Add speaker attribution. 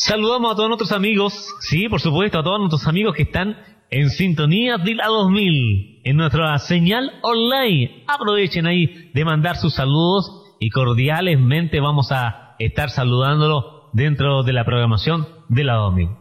Speaker 1: Saludamos a todos nuestros amigos, sí, por supuesto, a todos nuestros amigos que están en sintonía de la 2000, en nuestra señal online. Aprovechen ahí de mandar sus saludos y cordialmente vamos a estar saludándolo dentro de la programación de la 2000.